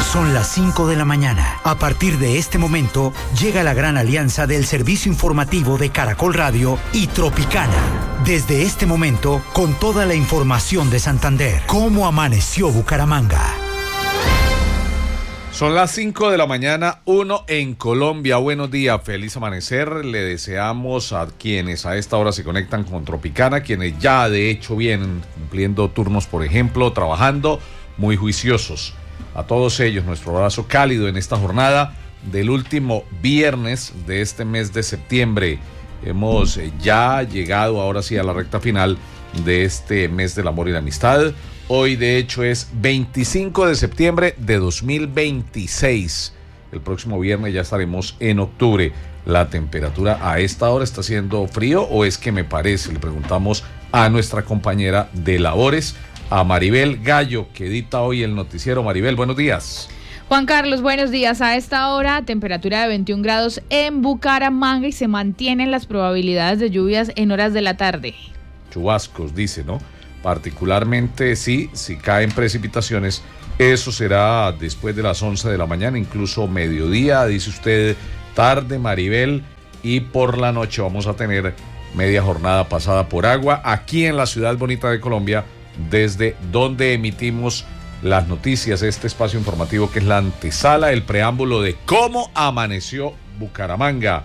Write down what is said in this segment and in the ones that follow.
Son las 5 de la mañana. A partir de este momento, llega la gran alianza del servicio informativo de Caracol Radio y Tropicana. Desde este momento, con toda la información de Santander. ¿Cómo amaneció Bucaramanga? Son las 5 de la mañana, 1 en Colombia. Buenos días, feliz amanecer. Le deseamos a quienes a esta hora se conectan con Tropicana, quienes ya de hecho vienen cumpliendo turnos, por ejemplo, trabajando, muy juiciosos. A todos ellos, nuestro abrazo cálido en esta jornada del último viernes de este mes de septiembre. Hemos ya llegado ahora sí a la recta final de este mes del amor y la amistad. Hoy de hecho es 25 de septiembre de 2026. El próximo viernes ya estaremos en octubre. ¿La temperatura a esta hora está haciendo frío o es que me parece? Le preguntamos a nuestra compañera de labores, a Maribel Gallo, que edita hoy el noticiero. Maribel, buenos días. Juan Carlos, buenos días. A esta hora, temperatura de 21 grados en Bucaramanga y se mantienen las probabilidades de lluvias en horas de la tarde. Chubascos, dice, ¿no? Particularmente, sí, si caen precipitaciones, eso será después de las 11 de la mañana, incluso mediodía, dice usted, tarde, Maribel, y por la noche vamos a tener media jornada pasada por agua aquí en la ciudad bonita de Colombia, desde donde emitimos las noticias, este espacio informativo que es la antesala, el preámbulo de cómo amaneció Bucaramanga.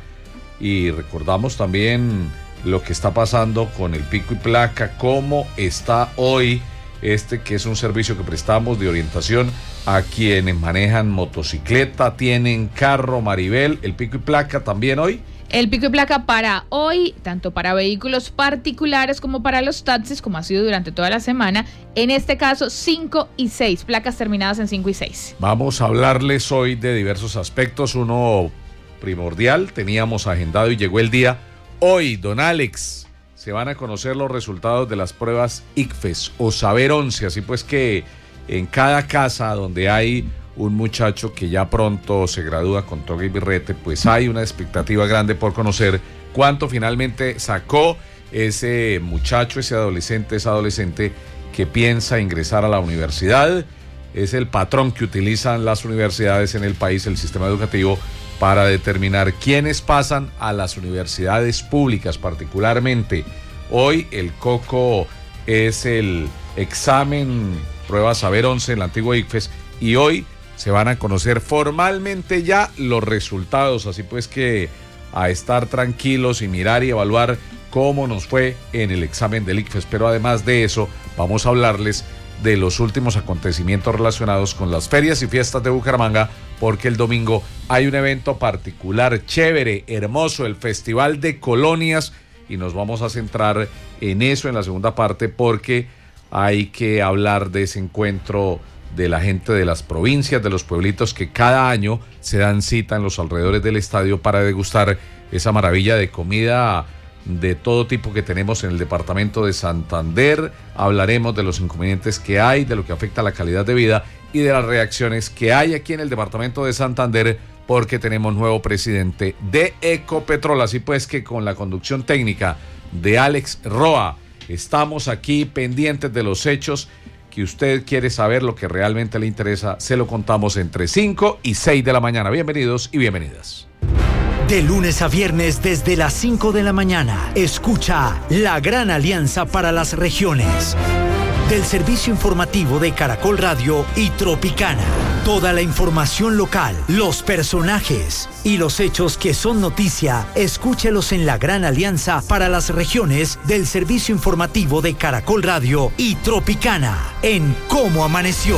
Y recordamos también lo que está pasando con el pico y placa, cómo está hoy que es un servicio que prestamos de orientación a quienes manejan motocicleta, tienen carro. Maribel, el pico y placa también hoy. El pico y placa para hoy, tanto para vehículos particulares como para los taxis, como ha sido durante toda la semana, en este caso 5 y 6, placas terminadas en 5 y 6. Vamos a hablarles hoy de diversos aspectos, uno primordial, teníamos agendado y llegó el día. Hoy, don Alex, se van a conocer los resultados de las pruebas ICFES o Saber 11, así pues que en cada casa donde hay un muchacho que ya pronto se gradúa con toga y birrete, pues hay una expectativa grande por conocer cuánto finalmente sacó ese muchacho, ese adolescente, esa adolescente que piensa ingresar a la universidad. Es el patrón que utilizan las universidades en el país, el sistema educativo, para determinar quiénes pasan a las universidades públicas particularmente. Hoy el coco es el examen, prueba Saber 11 en la antigua ICFES, y hoy se van a conocer formalmente ya los resultados, así pues que a estar tranquilos y mirar y evaluar cómo nos fue en el examen del ICFES. Pero además de eso, vamos a hablarles de los últimos acontecimientos relacionados con las ferias y fiestas de Bucaramanga, porque el domingo hay un evento particular, chévere, hermoso, el Festival de Colonias, y nos vamos a centrar en eso en la segunda parte, porque hay que hablar de ese encuentro de la gente de las provincias, de los pueblitos que cada año se dan cita en los alrededores del estadio para degustar esa maravilla de comida de todo tipo que tenemos en el departamento de Santander. Hablaremos de los inconvenientes que hay, de lo que afecta a la calidad de vida y de las reacciones que hay aquí en el departamento de Santander, porque tenemos nuevo presidente de Ecopetrol. Así pues que con la conducción técnica de Alex Roa, estamos aquí pendientes de los hechos que usted quiere saber, lo que realmente le interesa, se lo contamos entre 5 y 6 de la mañana. Bienvenidos y bienvenidas. De lunes a viernes desde las 5 de la mañana, escucha La Gran Alianza para las Regiones, del servicio informativo de Caracol Radio y Tropicana. Toda la información local, los personajes y los hechos que son noticia, escúchelos en La Gran Alianza para las Regiones del servicio informativo de Caracol Radio y Tropicana, en Cómo Amaneció.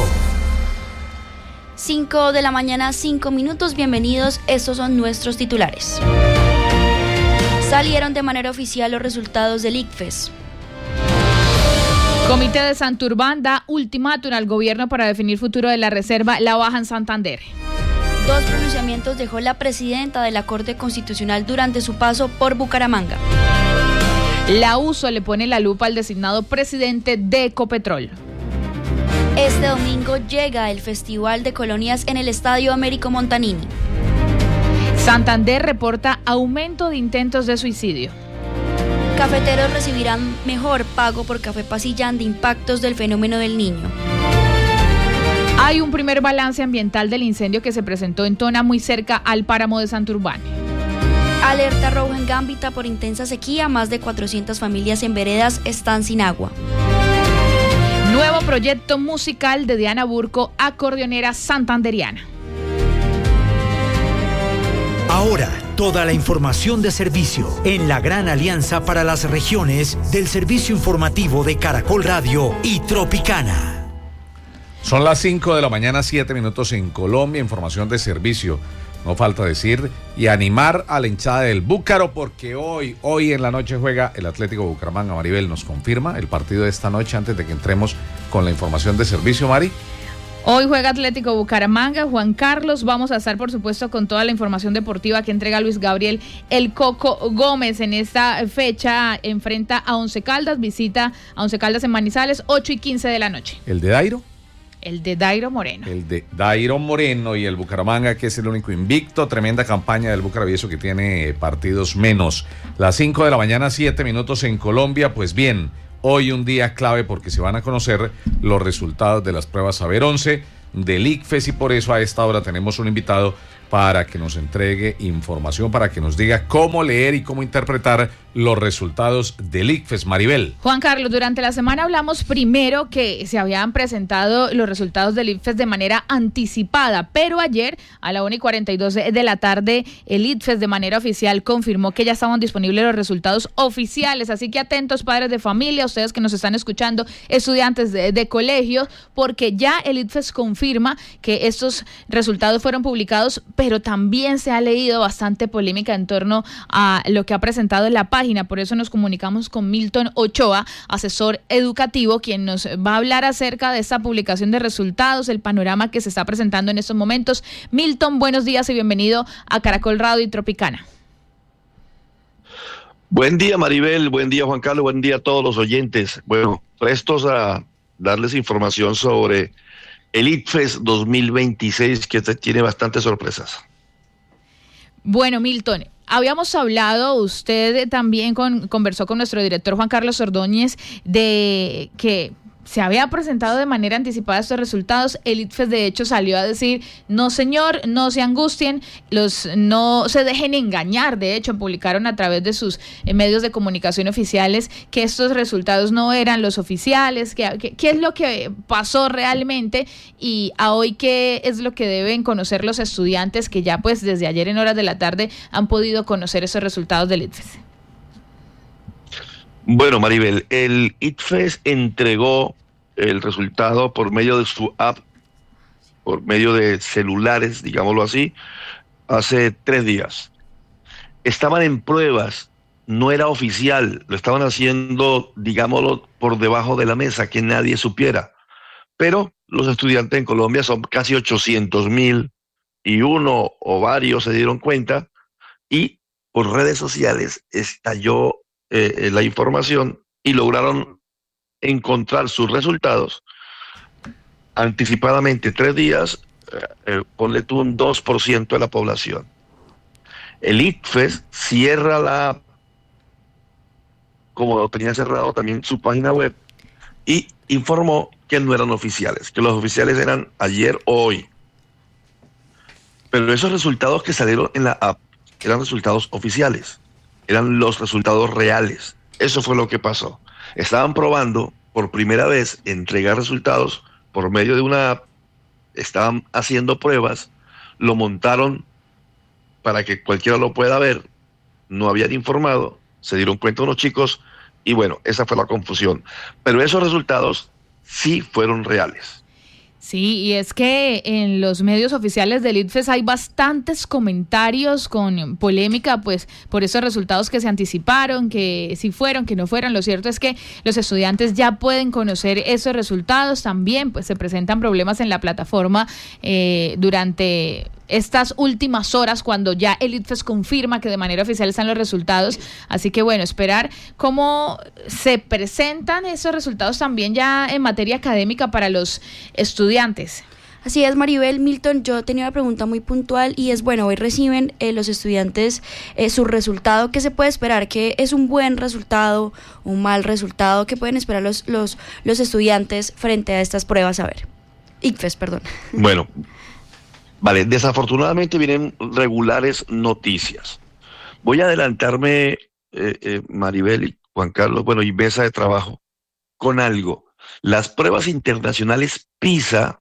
5 de la mañana, 5 minutos, bienvenidos, estos son nuestros titulares. Salieron de manera oficial los resultados del ICFES. Comité de Santurbán da ultimátum al gobierno para definir futuro de la reserva La Baja en Santander. 2 pronunciamientos dejó la presidenta de la Corte Constitucional durante su paso por Bucaramanga. La USO le pone la lupa al designado presidente de Ecopetrol. Este domingo llega el Festival de Colonias en el Estadio Américo Montanini. Santander reporta aumento de intentos de suicidio. Cafeteros recibirán mejor pago por café pasillán de impactos del fenómeno del Niño. Hay un primer balance ambiental del incendio que se presentó en Tona, muy cerca al páramo de Santurbán. Alerta roja en Gambita por intensa sequía. Más de 400 familias en veredas están sin agua. Nuevo proyecto musical de Diana Burco, acordeonera santanderiana. Ahora, toda la información de servicio en la gran alianza para las regiones del servicio informativo de Caracol Radio y Tropicana. Son las 5 de la mañana, 7 minutos en Colombia, información de servicio. No falta decir y animar a la hinchada del Búcaro porque hoy en la noche juega el Atlético Bucaramanga. Maribel nos confirma el partido de esta noche antes de que entremos con la información de servicio, Mari. Hoy juega Atlético Bucaramanga, Juan Carlos. Vamos a estar, por supuesto, con toda la información deportiva que entrega Luis Gabriel El Coco Gómez. En esta fecha enfrenta a Once Caldas, visita a Once Caldas en Manizales, 8:15 de la noche. ¿El de Dairo? El de Dairo Moreno. El de Dairo Moreno y el Bucaramanga, que es el único invicto. Tremenda campaña del Bucaravieso que tiene partidos menos. Las 5 de la mañana, 7 minutos en Colombia. Pues bien, hoy un día clave porque se van a conocer los resultados de las pruebas Saber 11 del ICFES y por eso a esta hora tenemos un invitado para que nos entregue información, para que nos diga cómo leer y cómo interpretar los resultados del ICFES. Maribel. Juan Carlos, durante la semana hablamos primero que se habían presentado los resultados del ICFES de manera anticipada, pero ayer a la 1:42 de la tarde el ICFES de manera oficial confirmó que ya estaban disponibles los resultados oficiales, así que atentos padres de familia, ustedes que nos están escuchando, estudiantes de colegio, porque ya el ICFES confirma que estos resultados fueron publicados, pero también se ha leído bastante polémica en torno a lo que ha presentado en la página. Por eso nos comunicamos con Milton Ochoa, asesor educativo, quien nos va a hablar acerca de esta publicación de resultados, el panorama que se está presentando en estos momentos. Milton, buenos días y bienvenido a Caracol Radio y Tropicana. Buen día, Maribel, buen día, Juan Carlos, buen día a todos los oyentes. Bueno, prestos a darles información sobre el ICFES 2026, que tiene bastantes sorpresas. Bueno, Milton, habíamos hablado, usted también conversó con nuestro director Juan Carlos Ordóñez de que se había presentado de manera anticipada estos resultados. El ICFES de hecho salió a decir, no señor, no se angustien, no se dejen engañar. De hecho publicaron a través de sus medios de comunicación oficiales que estos resultados no eran los oficiales, qué es lo que pasó realmente y a hoy qué es lo que deben conocer los estudiantes que ya pues desde ayer en horas de la tarde han podido conocer esos resultados del ICFES. Bueno, Maribel, el ICFES entregó el resultado por medio de su app, por medio de celulares, digámoslo así, hace 3 días. Estaban en pruebas, no era oficial, lo estaban haciendo, digámoslo, por debajo de la mesa, que nadie supiera. Pero los estudiantes en Colombia son casi 800,000 y uno o varios se dieron cuenta y por redes sociales estalló la información y lograron encontrar sus resultados anticipadamente 3 días, ponle tú un 2% de la población. El ICFES cierra la app, como tenía cerrado también su página web, y informó que no eran oficiales, que los oficiales eran ayer o hoy. Pero esos resultados que salieron en la app eran resultados oficiales. Eran los resultados reales. Eso fue lo que pasó. Estaban probando por primera vez entregar resultados por medio de una app, estaban haciendo pruebas, lo montaron para que cualquiera lo pueda ver, no habían informado, se dieron cuenta unos chicos y bueno, esa fue la confusión. Pero esos resultados sí fueron reales. Sí, y es que en los medios oficiales del ICFES hay bastantes comentarios con polémica, pues por esos resultados que se anticiparon, que si fueron, que no fueron. Lo cierto es que los estudiantes ya pueden conocer esos resultados. También pues se presentan problemas en la plataforma durante estas últimas horas cuando ya el ICFES confirma que de manera oficial están los resultados. Así que bueno, esperar cómo se presentan esos resultados también ya en materia académica para los estudiantes. Así es, Maribel. Milton, yo tenía una pregunta muy puntual y es, bueno, hoy reciben los estudiantes su resultado. ¿Qué se puede esperar? ¿Qué es un buen resultado, un mal resultado? ¿Qué pueden esperar los estudiantes frente a estas pruebas? A ver. ICFES, perdón. Bueno, vale, desafortunadamente vienen regulares noticias. Voy a adelantarme, Maribel y Juan Carlos, bueno, y mesa de trabajo, con algo. Las pruebas internacionales PISA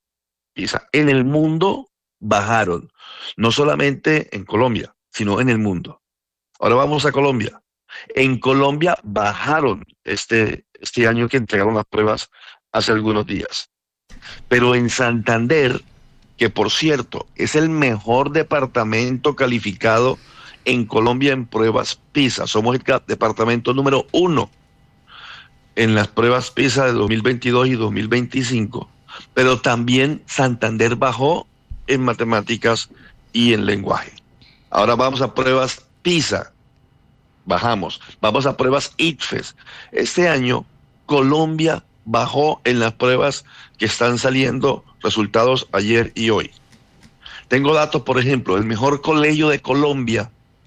en el mundo bajaron, no solamente en Colombia, sino en el mundo. Ahora vamos a Colombia. En Colombia bajaron este año que entregaron las pruebas hace algunos días. Pero en Santander, que por cierto es el mejor departamento calificado en Colombia en pruebas PISA, somos el departamento número 1 en las pruebas PISA de 2022 y 2025, pero también Santander bajó en matemáticas y en lenguaje. Ahora vamos a pruebas PISA, vamos a pruebas ICFES. Este año Colombia bajó en las pruebas que están saliendo resultados ayer y hoy. Tengo datos, por ejemplo, el mejor colegio de Colombia,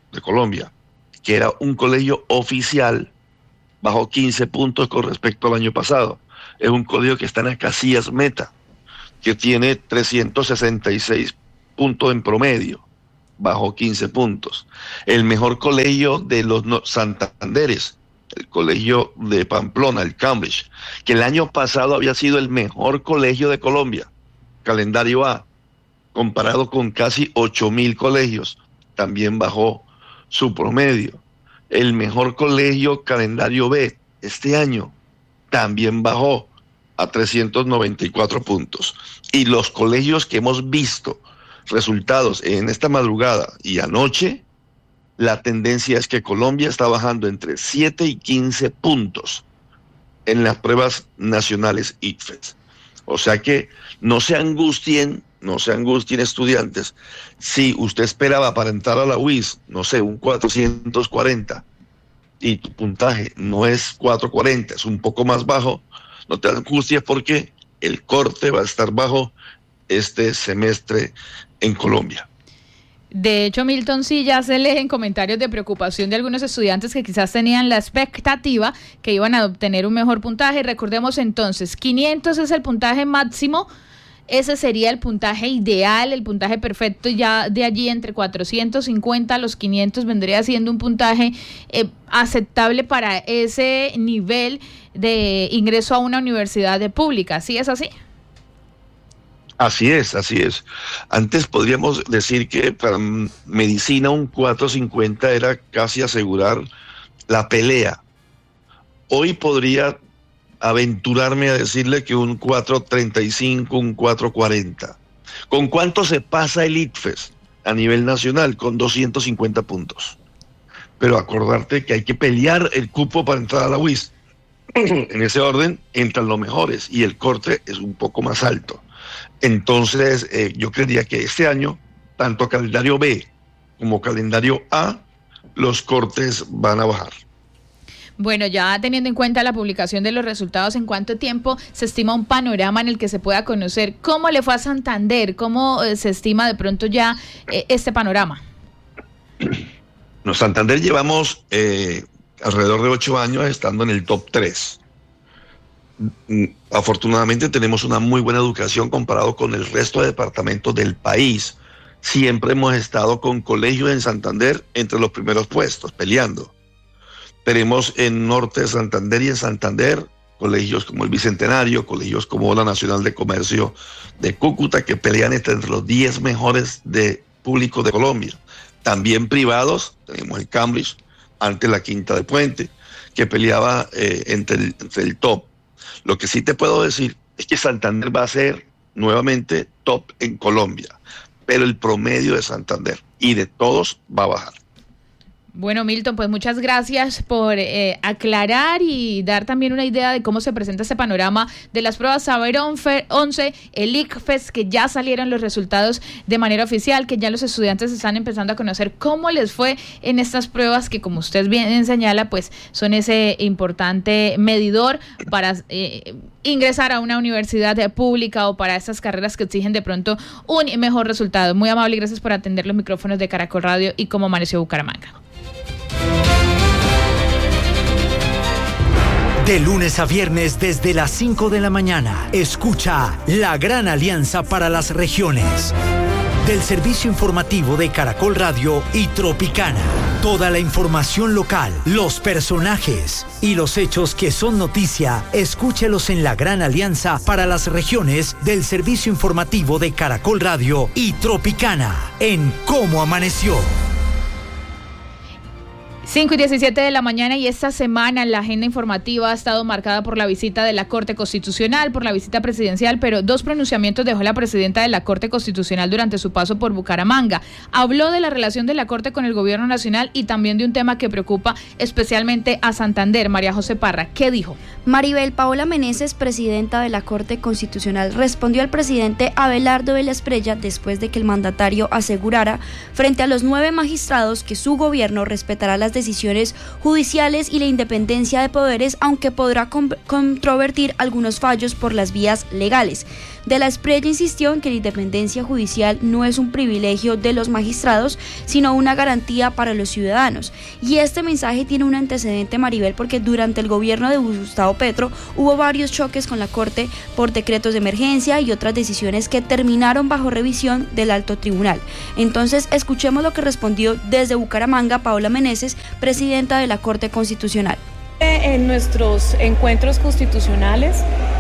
que era un colegio oficial, bajó 15 puntos con respecto al año pasado. Es un colegio que está en las Casillas Meta, que tiene 366 puntos en promedio, bajó 15 puntos. El mejor colegio de los Santanderes, el colegio de Pamplona, el Cambridge, que el año pasado había sido el mejor colegio de Colombia, calendario A, comparado con casi 8.000 colegios, también bajó su promedio. El mejor colegio, calendario B, este año también bajó a 394 puntos. Y los colegios que hemos visto resultados en esta madrugada y anoche, la tendencia es que Colombia está bajando entre 7 y 15 puntos en las pruebas nacionales ICFES. O sea que no se angustien estudiantes. Si usted esperaba para entrar a la UIS, no sé, un 440 y tu puntaje no es 440, es un poco más bajo, no te angusties porque el corte va a estar bajo este semestre en Colombia. De hecho, Milton, sí ya se leen comentarios de preocupación de algunos estudiantes que quizás tenían la expectativa que iban a obtener un mejor puntaje. Recordemos entonces, 500 es el puntaje máximo. Ese sería el puntaje ideal, el puntaje perfecto. Ya de allí entre 450 a los 500 vendría siendo un puntaje aceptable para ese nivel de ingreso a una universidad pública. ¿Sí es así? Así es. Antes podríamos decir que para medicina un 450 era casi asegurar la pelea. Hoy podría aventurarme a decirle que un 435, un 440. ¿Con cuánto se pasa el ICFES a nivel nacional? Con 250 puntos. Pero acordarte que hay que pelear el cupo para entrar a la UIS. En ese orden entran los mejores y el corte es un poco más alto. Entonces, yo creería que este año, tanto calendario B como calendario A, los cortes van a bajar. Bueno, ya teniendo en cuenta la publicación de los resultados, ¿en cuánto tiempo se estima un panorama en el que se pueda conocer cómo le fue a Santander? ¿Cómo se estima de pronto ya este panorama? No, Santander llevamos alrededor de 8 años estando en el top 3. Afortunadamente tenemos una muy buena educación comparado con el resto de departamentos del país. Siempre hemos estado con colegios en Santander entre los primeros puestos, peleando. Tenemos en Norte de Santander y en Santander colegios como el Bicentenario, colegios como la Nacional de Comercio de Cúcuta, que pelean entre los 10 mejores de público de Colombia. También privados, tenemos el Cambridge, ante la Quinta de Puente, que peleaba entre el top. Lo que sí te puedo decir es que Santander va a ser nuevamente top en Colombia, pero el promedio de Santander y de todos va a bajar. Bueno, Milton, pues muchas gracias por aclarar y dar también una idea de cómo se presenta este panorama de las pruebas Saber 11, el ICFES, que ya salieron los resultados de manera oficial, que ya los estudiantes están empezando a conocer cómo les fue en estas pruebas que, como usted bien señala, pues son ese importante medidor para ingresar a una universidad pública o para estas carreras que exigen de pronto un mejor resultado. Muy amable y gracias por atender los micrófonos de Caracol Radio y Cómo Amaneció Bucaramanga. De lunes a viernes desde las 5 de la mañana, escucha La Gran Alianza para las Regiones. Del servicio informativo de Caracol Radio y Tropicana. Toda la información local, los personajes y los hechos que son noticia, escúchelos en La Gran Alianza para las Regiones del servicio informativo de Caracol Radio y Tropicana en Cómo Amaneció. 5:17 de la mañana, y esta semana la agenda informativa ha estado marcada por la visita de la Corte Constitucional, por la visita presidencial, pero dos pronunciamientos dejó la presidenta de la Corte Constitucional durante su paso por Bucaramanga. Habló de la relación de la Corte con el gobierno nacional y también de un tema que preocupa especialmente a Santander. María José Parra, ¿qué dijo? Maribel Paola Meneses, presidenta de la Corte Constitucional, respondió al presidente Abelardo Vélez Prella después de que el mandatario asegurara frente a los 9 magistrados que su gobierno respetará las decisiones judiciales y la independencia de poderes, aunque podrá controvertir algunos fallos por las vías legales. De la Espriella insistió en que la independencia judicial no es un privilegio de los magistrados, sino una garantía para los ciudadanos. Y este mensaje tiene un antecedente, Maribel, porque durante el gobierno de Gustavo Petro hubo varios choques con la Corte por decretos de emergencia y otras decisiones que terminaron bajo revisión del Alto Tribunal. Entonces, escuchemos lo que respondió desde Bucaramanga Paola Meneses, presidenta de la Corte Constitucional. En nuestros encuentros constitucionales,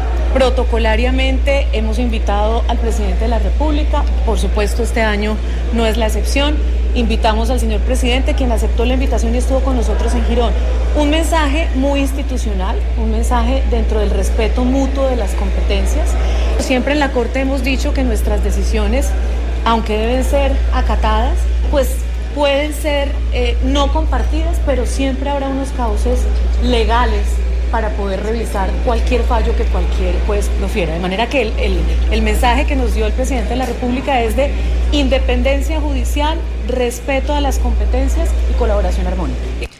protocolariamente hemos invitado al presidente de la República, por supuesto este año no es la excepción. Invitamos al señor presidente, quien aceptó la invitación y estuvo con nosotros en Girón. Un mensaje muy institucional, un mensaje dentro del respeto mutuo de las competencias. Siempre en la Corte hemos dicho que nuestras decisiones, aunque deben ser acatadas, pues pueden ser no compartidas, pero siempre habrá unos cauces legales para poder revisar cualquier fallo que cualquier juez profiera. De manera que el mensaje que nos dio el presidente de la República es de independencia judicial, respeto a las competencias y colaboración armónica.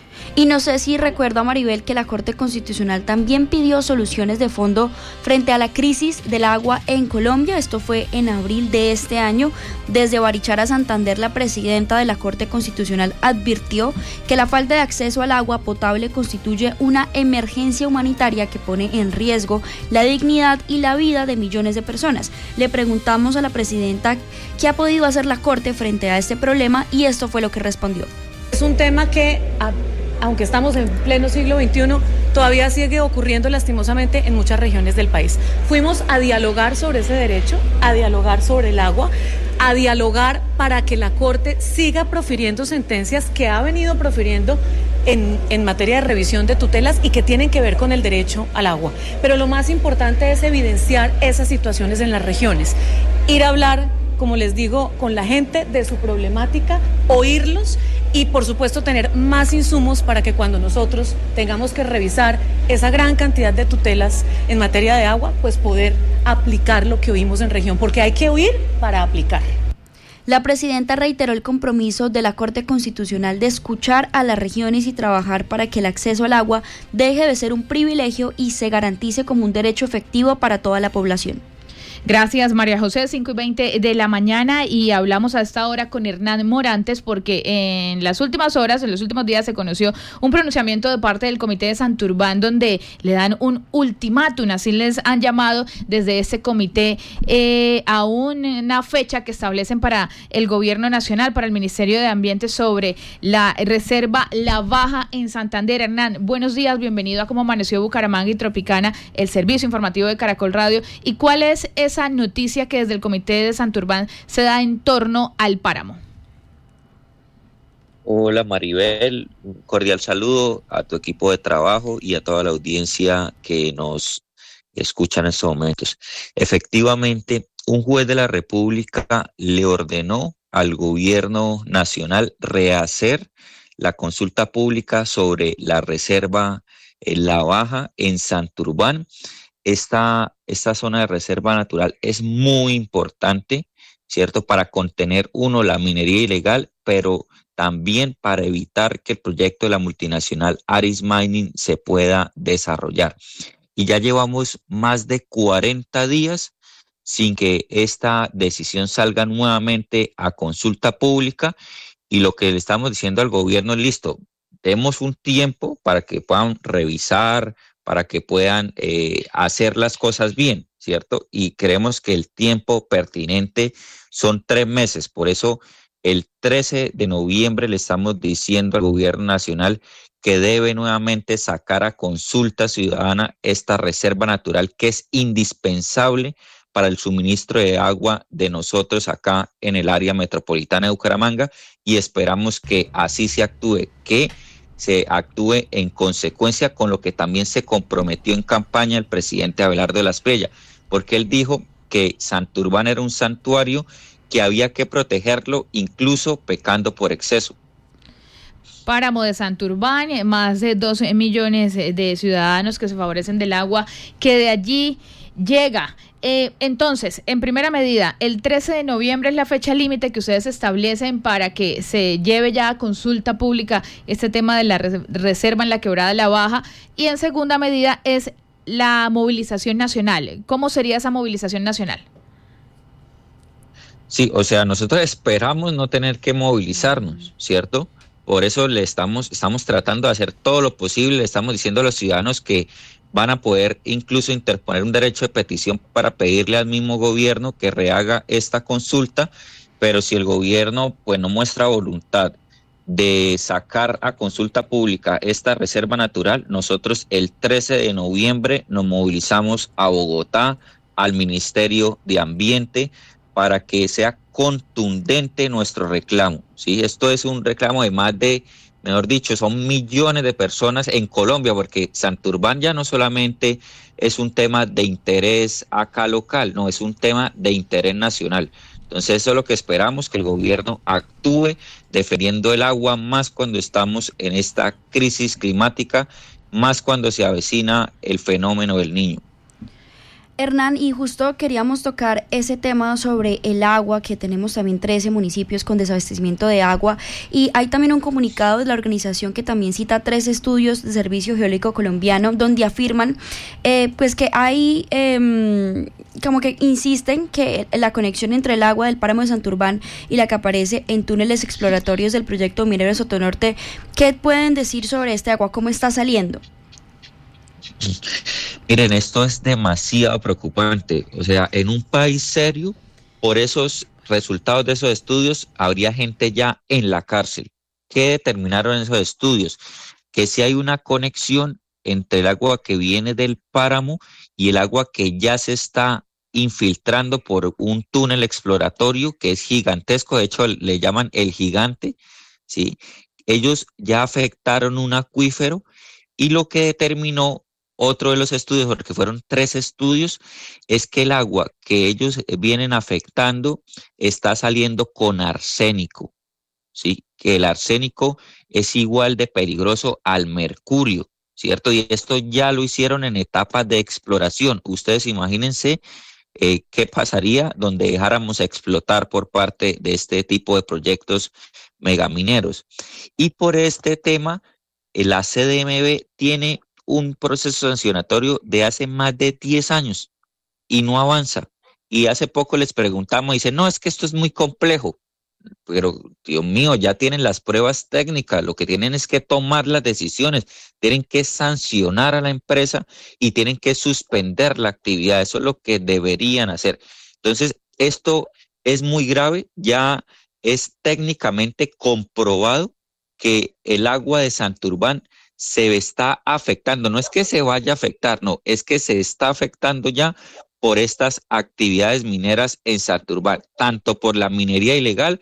Y no sé si recuerda, Maribel, que la Corte Constitucional también pidió soluciones de fondo frente a la crisis del agua en Colombia. Esto fue en abril de este año. Desde Barichara, Santander, la presidenta de la Corte Constitucional advirtió que la falta de acceso al agua potable constituye una emergencia humanitaria que pone en riesgo la dignidad y la vida de millones de personas. Le preguntamos a la presidenta qué ha podido hacer la Corte frente a este problema y esto fue lo que respondió. Es un tema que, aunque estamos en pleno siglo XXI, todavía sigue ocurriendo lastimosamente en muchas regiones del país. Fuimos a dialogar sobre ese derecho, a dialogar sobre el agua, a dialogar para que la Corte siga profiriendo sentencias que ha venido profiriendo en materia de revisión de tutelas y que tienen que ver con el derecho al agua. Pero lo más importante es evidenciar esas situaciones en las regiones, ir a hablar, como les digo, con la gente de su problemática, oírlos y por supuesto tener más insumos para que cuando nosotros tengamos que revisar esa gran cantidad de tutelas en materia de agua, pues poder aplicar lo que oímos en región, porque hay que oír para aplicar. La presidenta reiteró el compromiso de la Corte Constitucional de escuchar a las regiones y trabajar para que el acceso al agua deje de ser un privilegio y se garantice como un derecho efectivo para toda la población. Gracias, María José. 5:20 de la mañana, y hablamos a esta hora con Hernán Morantes porque en las últimas horas, en los últimos días, se conoció un pronunciamiento de parte del Comité de Santurbán donde le dan un ultimátum, así les han llamado desde este comité, a una fecha que establecen para el Gobierno Nacional, para el Ministerio de Ambiente, sobre la reserva La Baja en Santander. Hernán, buenos días, bienvenido a Cómo Amaneció Bucaramanga y Tropicana, el servicio informativo de Caracol Radio. ¿Y cuál es esa noticia que desde el Comité de Santurbán se da en torno al páramo? Hola Maribel, un cordial saludo a tu equipo de trabajo y a toda la audiencia que nos escucha en estos momentos. Efectivamente, un juez de la República le ordenó al gobierno nacional rehacer la consulta pública sobre la reserva La Baja en Santurbán. Esta zona de reserva natural es muy importante, ¿cierto? Para contener, la minería ilegal, pero también para evitar que el proyecto de la multinacional Aris Mining se pueda desarrollar. Y ya llevamos más de 40 días sin que esta decisión salga nuevamente a consulta pública, y lo que le estamos diciendo al gobierno es: listo, demos un tiempo para que puedan revisar, para que puedan hacer las cosas bien, ¿cierto? Y creemos que el tiempo pertinente son 3 meses. Por eso el 13 de noviembre le estamos diciendo al gobierno nacional que debe nuevamente sacar a consulta ciudadana esta reserva natural que es indispensable para el suministro de agua de nosotros acá en el área metropolitana de Bucaramanga, y esperamos que así se actúe, que se actúe en consecuencia con lo que también se comprometió en campaña el presidente Abelardo de la Espriella, porque él dijo que Santurbán era un santuario que había que protegerlo incluso pecando por exceso. Páramo de Santurbán, más de 12 millones de ciudadanos que se favorecen del agua que de allí llega. Entonces, en primera medida, el 13 de noviembre es la fecha límite que ustedes establecen para que se lleve ya a consulta pública este tema de la reserva en la Quebrada de la Baja, y en segunda medida es la movilización nacional. ¿Cómo sería esa movilización nacional? Sí, o sea, nosotros esperamos no tener que movilizarnos, ¿cierto? Por eso estamos tratando de hacer todo lo posible, le estamos diciendo a los ciudadanos que van a poder incluso interponer un derecho de petición para pedirle al mismo gobierno que rehaga esta consulta, pero si el gobierno pues no muestra voluntad de sacar a consulta pública esta reserva natural, nosotros el 13 de noviembre nos movilizamos a Bogotá, al Ministerio de Ambiente, para que sea contundente nuestro reclamo, ¿sí? Esto es un reclamo de más de, mejor dicho, son millones de personas en Colombia, porque Santurbán ya no solamente es un tema de interés acá local, no, es un tema de interés nacional. Entonces eso es lo que esperamos, que el gobierno actúe defendiendo el agua, más cuando estamos en esta crisis climática, más cuando se avecina el fenómeno del Niño. Hernán, y justo queríamos tocar ese tema sobre el agua, que tenemos también 13 municipios con desabastecimiento de agua, y hay también un comunicado de la organización que también cita 3 estudios de Servicio Geológico Colombiano donde afirman pues que hay como que insisten que la conexión entre el agua del páramo de Santurbán y la que aparece en túneles exploratorios del proyecto minero de Sotonorte. ¿Qué pueden decir sobre este agua? ¿Cómo está saliendo? Miren, esto es demasiado preocupante. O sea, en un país serio, por esos resultados de esos estudios, habría gente ya en la cárcel. ¿Qué determinaron esos estudios? Que si hay una conexión entre el agua que viene del páramo y el agua que ya se está infiltrando por un túnel exploratorio que es gigantesco, de hecho le llaman el gigante, ¿sí? Ellos ya afectaron un acuífero, y lo que determinó otro de los estudios, porque fueron 3 estudios, es que el agua que ellos vienen afectando está saliendo con arsénico, ¿sí? Que el arsénico es igual de peligroso al mercurio, ¿cierto? Y esto ya lo hicieron en etapas de exploración. Ustedes imagínense qué pasaría donde dejáramos explotar por parte de este tipo de proyectos megamineros. Y por este tema, la CDMB tiene un proceso sancionatorio de hace más de 10 años y no avanza. Y hace poco les preguntamos y dicen, no, es que esto es muy complejo. Pero, Dios mío, ya tienen las pruebas técnicas, lo que tienen es que tomar las decisiones, tienen que sancionar a la empresa y tienen que suspender la actividad. Eso es lo que deberían hacer. Entonces, esto es muy grave, ya es técnicamente comprobado que el agua de Santurbán se está afectando. No es que se vaya a afectar, no, es que se está afectando ya por estas actividades mineras en Santurbán, tanto por la minería ilegal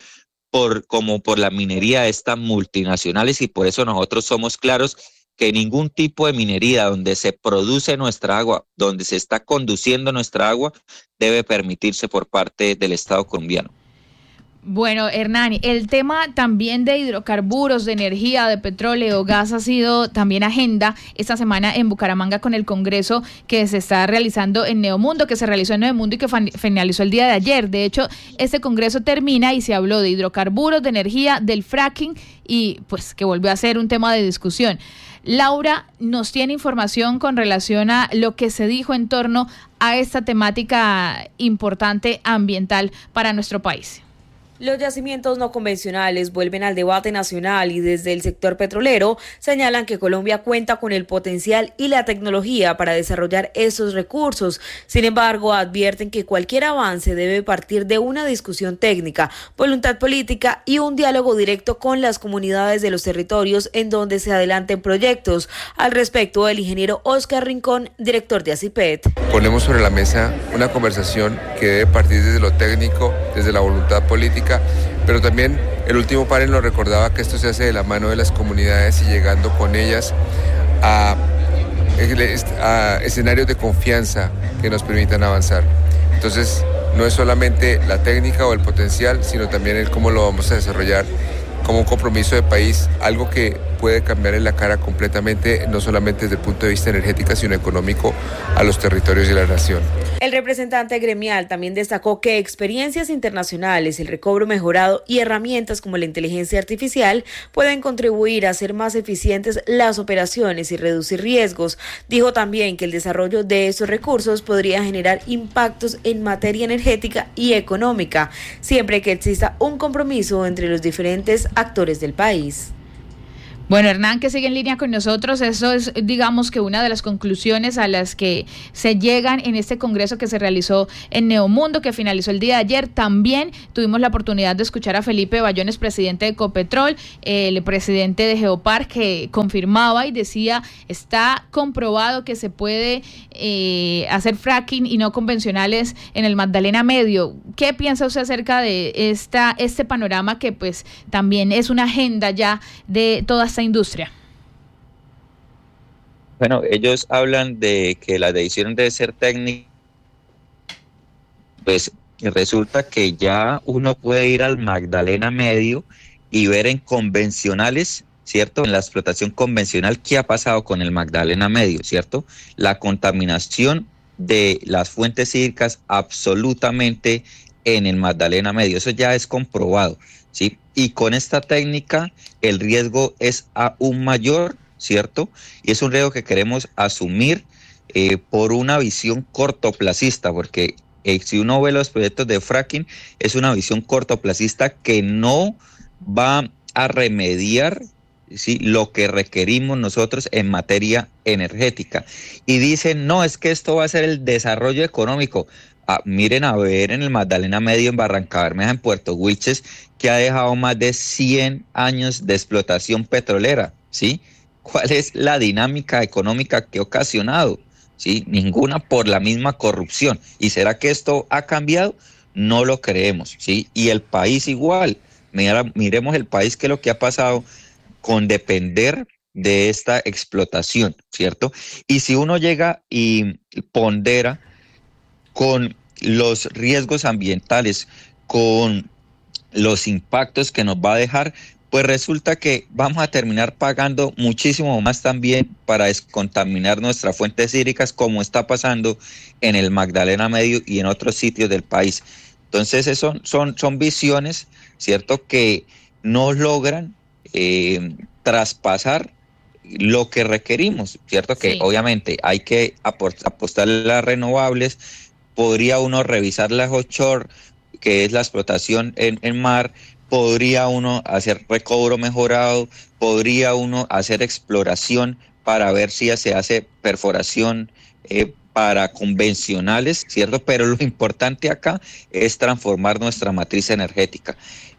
como por la minería de estas multinacionales, y por eso nosotros somos claros que ningún tipo de minería donde se produce nuestra agua, donde se está conduciendo nuestra agua, debe permitirse por parte del Estado colombiano. Bueno, Hernán, el tema también de hidrocarburos, de energía, de petróleo, gas ha sido también agenda esta semana en Bucaramanga con el congreso que se está realizando en Neomundo, que se realizó en Neomundo y que finalizó el día de ayer. De hecho, este congreso termina y se habló de hidrocarburos, de energía, del fracking, y pues que volvió a ser un tema de discusión. Laura nos tiene información con relación a lo que se dijo en torno a esta temática importante ambiental para nuestro país. Los yacimientos no convencionales vuelven al debate nacional y desde el sector petrolero señalan que Colombia cuenta con el potencial y la tecnología para desarrollar esos recursos. Sin embargo, advierten que cualquier avance debe partir de una discusión técnica, voluntad política y un diálogo directo con las comunidades de los territorios en donde se adelanten proyectos. Al respecto, el ingeniero Oscar Rincón, director de ACIPET. Ponemos sobre la mesa una conversación que debe partir desde lo técnico, desde la voluntad política, pero también el último panel nos recordaba que esto se hace de la mano de las comunidades y llegando con ellas a escenarios de confianza que nos permitan avanzar. Entonces, no es solamente la técnica o el potencial, sino también el cómo lo vamos a desarrollar como un compromiso de país, algo que puede cambiar en la cara completamente, no solamente desde el punto de vista energético, sino económico, a los territorios de la nación. El representante gremial también destacó que experiencias internacionales, el recobro mejorado y herramientas como la inteligencia artificial pueden contribuir a hacer más eficientes las operaciones y reducir riesgos. Dijo también que el desarrollo de esos recursos podría generar impactos en materia energética y económica, siempre que exista un compromiso entre los diferentes actores del país. Bueno, Hernán, que sigue en línea con nosotros, eso es, digamos, que una de las conclusiones a las que se llegan en este congreso que se realizó en Neomundo, que finalizó el día de ayer. También tuvimos la oportunidad de escuchar a Felipe Bayones, presidente de Ecopetrol, el presidente de Geopar, que confirmaba y decía, está comprobado que se puede hacer fracking y no convencionales en el Magdalena Medio. ¿Qué piensa usted acerca de este panorama que pues también es una agenda ya de toda esta industria? Bueno, ellos hablan de que la decisión debe ser técnica. Pues resulta que ya uno puede ir al Magdalena Medio y ver en convencionales, ¿cierto? En la explotación convencional, ¿qué ha pasado con el Magdalena Medio, ¿cierto? La contaminación de las fuentes hídricas absolutamente en el Magdalena Medio, eso ya es comprobado, ¿sí? Y con esta técnica el riesgo es aún mayor, ¿cierto? Y es un riesgo que queremos asumir por una visión cortoplacista, porque si uno ve los proyectos de fracking, es una visión cortoplacista que no va a remediar, ¿sí?, lo que requerimos nosotros en materia energética. Y dicen, no, es que esto va a ser el desarrollo económico. Miren a ver en el Magdalena Medio, en Barranca Bermeja, en Puerto Wilches, que ha dejado más de 100 años de explotación petrolera, ¿sí? ¿Cuál es la dinámica económica que ha ocasionado? ¿Sí? Ninguna, por la misma corrupción. ¿Y será que esto ha cambiado? No lo creemos, ¿sí? Y el país igual. Miremos el país, que es lo que ha pasado con depender de esta explotación, ¿cierto? Y si uno llega y pondera con los riesgos ambientales, con los impactos que nos va a dejar, pues resulta que vamos a terminar pagando muchísimo más también para descontaminar nuestras fuentes hídricas, como está pasando en el Magdalena Medio y en otros sitios del país. Entonces son visiones, ¿cierto?, que no logran traspasar lo que requerimos, ¿cierto? Que sí, obviamente hay que apostarle a las renovables. Podría uno revisar las offshore, que es la explotación en mar, podría uno hacer recobro mejorado, podría uno hacer exploración para ver si se hace perforación para convencionales, ¿cierto? Pero lo importante acá es transformar nuestra matriz energética.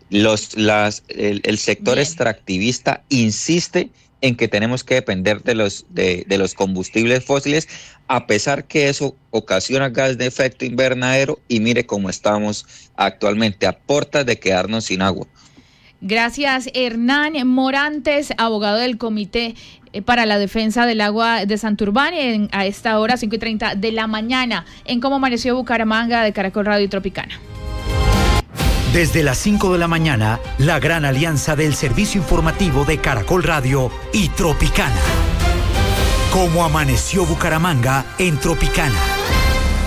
El sector extractivista insiste en que tenemos que depender de los combustibles fósiles, a pesar que eso ocasiona gas de efecto invernadero, y mire cómo estamos actualmente, a puertas de quedarnos sin agua. Gracias, Hernán Morantes, abogado del Comité para la Defensa del Agua de Santurbán, a esta hora, 5:30 de la mañana, en Cómo Amaneció Bucaramanga, de Caracol Radio y Tropicana. Desde las 5 de la mañana, la gran alianza del servicio informativo de Caracol Radio y Tropicana. Cómo Amaneció Bucaramanga en Tropicana.